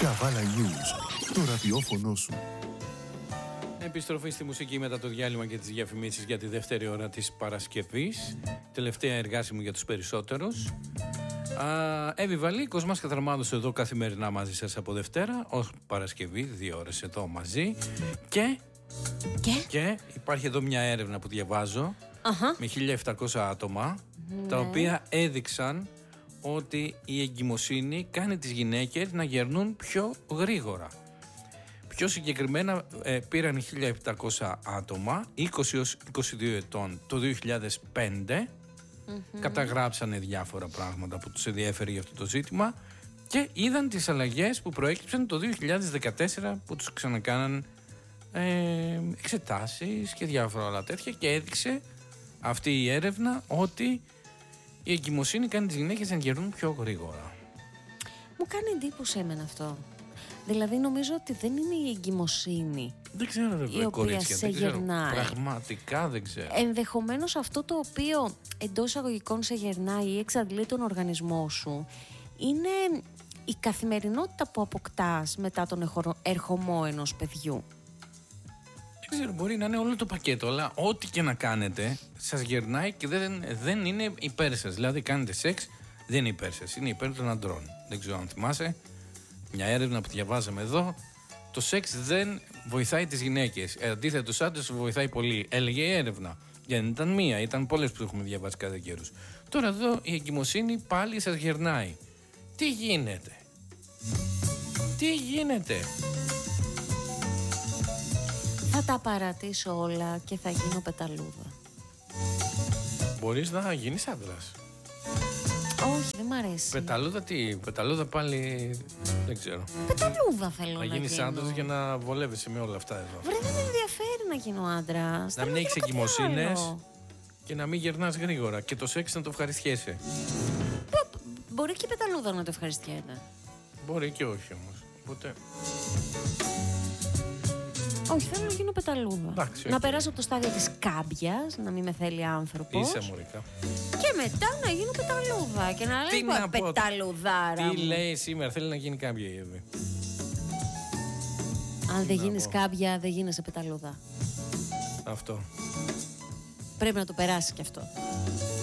Καβάλα News, το ραδιόφωνο σου. Επιστροφή στη μουσική μετά το διάλειμμα και τις διαφημίσεις για τη δεύτερη ώρα της Παρασκευής. Τελευταία εργάσιμη για τους περισσότερους. Εύη Βαλίκος, μας Κατραμάδος εδώ καθημερινά μαζί σας από Δευτέρα ως Παρασκευή, 2 ώρες εδώ μαζί. Και υπάρχει εδώ μια έρευνα που διαβάζω με 1.700 άτομα, τα οποία έδειξαν ότι η εγκυμοσύνη κάνει τις γυναίκες να γερνούν πιο γρήγορα. Πιο συγκεκριμένα πήραν 1.700 άτομα, 20 έως 22 ετών το 2005, καταγράψανε διάφορα πράγματα που τους ενδιαφέρει για αυτό το ζήτημα και είδαν τις αλλαγές που προέκυψαν το 2014 που τους ξανακάναν εξετάσεις και διάφορα άλλα τέτοια και έδειξε αυτή η έρευνα ότι η εγκυμοσύνη κάνει τις γυναίκες να γερνούν πιο γρήγορα. Μου κάνει εντύπωση εμένα αυτό. Δηλαδή νομίζω ότι δεν είναι η εγκυμοσύνη δεν ξέρω, η οποία σε γερνάει. Πραγματικά δεν ξέρω. Ενδεχομένως αυτό το οποίο εντός εισαγωγικών σε γερνάει ή εξαντλεί τον οργανισμό σου είναι η καθημερινότητα που αποκτάς μετά τον ερχομό ενός παιδιού. Δεν ξέρω, μπορεί να είναι όλο το πακέτο, αλλά ό,τι και να κάνετε σας γερνάει και δεν είναι υπέρ σας. Δηλαδή κάνετε σεξ, δεν είναι υπέρ σας, είναι υπέρ των αντρών. Δεν ξέρω αν θυμάσαι, μια έρευνα που διαβάζαμε εδώ, το σεξ δεν βοηθάει τις γυναίκες. Αντίθετα, τους άντρες βοηθάει πολύ. Έλεγε η έρευνα. Γιατί δεν ήταν μία, ήταν πολλές που έχουμε διαβάσει κατά καιρούς. Τώρα εδώ η εγκυμοσύνη πάλι σας γερνάει. Τι γίνεται? Τι γίνεται? Θα τα παρατήσω όλα και θα γίνω πεταλούδα. Μπορείς να γίνεις άντρας. Όχι, δεν μ' αρέσει. Πεταλούδα τι? Πεταλούδα πάλι δεν ξέρω. Πεταλούδα θέλω να γίνεις άντρας για να βολεύεσαι με όλα αυτά εδώ. Βρε, δεν με ενδιαφέρει να γίνω άντρας. Να μην έχεις εγκυμοσύνες και να μην γερνάς γρήγορα και το σεξ να το ευχαριστιέσαι. Μπορεί και η πεταλούδα να το ευχαριστιέται. Μπορεί και όχι όμως. Οπότε... Όχι, θέλω να γίνω πεταλούδα. Εντάξει, να περάσω από το στάδιο της κάμπιας, να μην με θέλει άνθρωπος. Είσαι μωρικα. Και μετά να γίνω πεταλούδα. Και να λέω πεταλουδάρα. Τι λέει σήμερα, θέλει να γίνει κάμπια η Εύη. Αν δεν γίνεις κάμπια, δεν γίνεσαι πεταλούδα. Αυτό. Πρέπει να το περάσει κι αυτό.